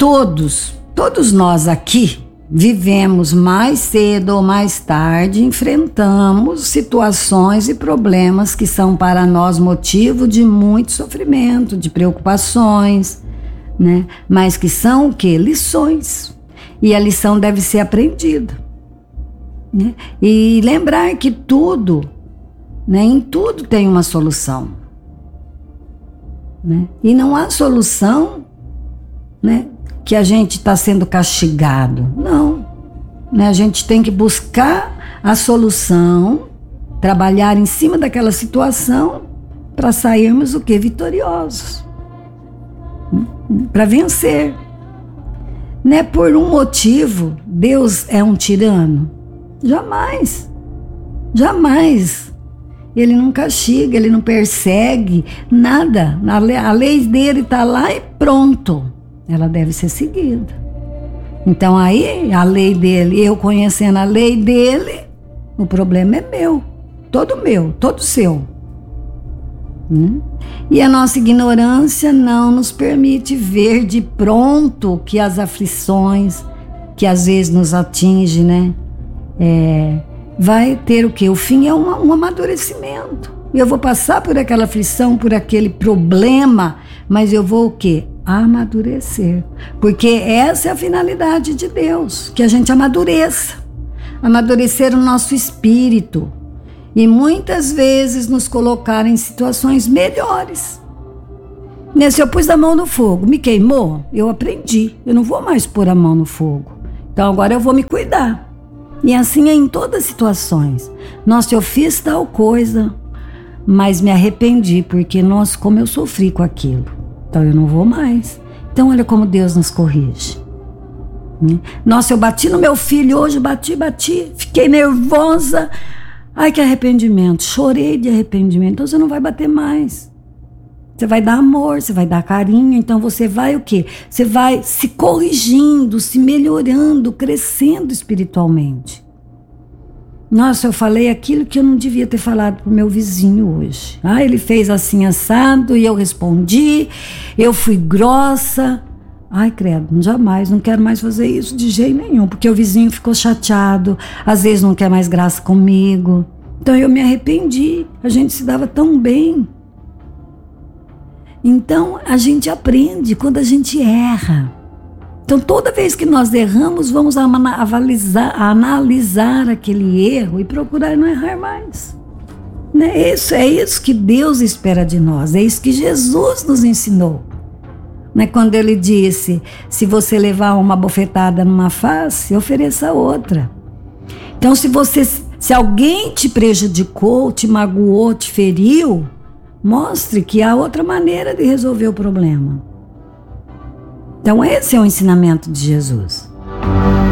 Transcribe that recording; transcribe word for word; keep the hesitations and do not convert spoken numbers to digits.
todos, todos nós aqui vivemos mais cedo ou mais tarde, enfrentamos situações e problemas que são para nós motivo de muito sofrimento, de preocupações, né? Mas que são o quê? Lições. E a lição deve ser aprendida, né? E lembrar que tudo, né, em tudo tem uma solução, né? E não há solução, né, que a gente está sendo castigado. Não, né? A gente tem que buscar a solução, trabalhar em cima daquela situação para sairmos o quê? Vitoriosos, para vencer. Não é por um motivo Deus é um tirano. Jamais, jamais. Ele não castiga, ele não persegue, nada. A lei, a lei dele está lá e pronto. Ela deve ser seguida. Então aí, a lei dele, eu conhecendo a lei dele, o problema é meu. Todo meu, todo seu. Hum? E a nossa ignorância não nos permite ver de pronto que as aflições, que às vezes nos atinge, né? É, vai ter o quê? O fim é uma, um amadurecimento. Eu vou passar por aquela aflição, por aquele problema, mas eu vou o quê? Amadurecer. Porque essa é a finalidade de Deus, que a gente amadureça. Amadurecer o nosso espírito. E muitas vezes nos colocar em situações melhores. Né? Se eu pus a mão no fogo, me queimou, eu aprendi. Eu não vou mais pôr a mão no fogo. Então agora eu vou me cuidar. E assim é em todas as situações. Nossa, eu fiz tal coisa, mas me arrependi, porque, nossa, como eu sofri com aquilo. Então eu não vou mais. Então olha como Deus nos corrige. Nossa, eu bati no meu filho hoje, bati, bati, fiquei nervosa. Ai, que arrependimento, chorei de arrependimento. Então você não vai bater mais. Você vai dar amor, você vai dar carinho. Então você vai o quê? Você vai se corrigindo, se melhorando, crescendo espiritualmente. Nossa, eu falei aquilo que eu não devia ter falado pro meu vizinho hoje. Ah, ele fez assim assado e eu respondi, eu fui grossa. Ai, credo, jamais, não quero mais fazer isso de jeito nenhum, porque o vizinho ficou chateado, às vezes não quer mais graça comigo. Então eu me arrependi, a gente se dava tão bem. Então a gente aprende quando a gente erra. Então toda vez que nós erramos, vamos analisar, analisar aquele erro e procurar não errar mais. Né? Isso, é isso que Deus espera de nós, é isso que Jesus nos ensinou. Né? Quando ele disse, se você levar uma bofetada numa face, ofereça outra. Então se, você, se alguém te prejudicou, te magoou, te feriu, mostre que há outra maneira de resolver o problema. Então esse é o ensinamento de Jesus.